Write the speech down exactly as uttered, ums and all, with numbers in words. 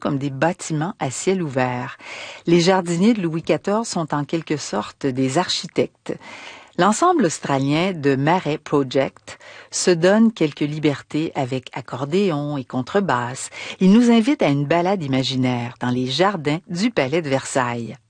comme des bâtiments à ciel ouvert. Les jardiniers de Louis quatorze sont en quelque sorte des architectes. L'ensemble australien de Marais Project se donne quelques libertés avec accordéon et contrebasse. Il nous invite à une balade imaginaire dans les jardins du Palais de Versailles.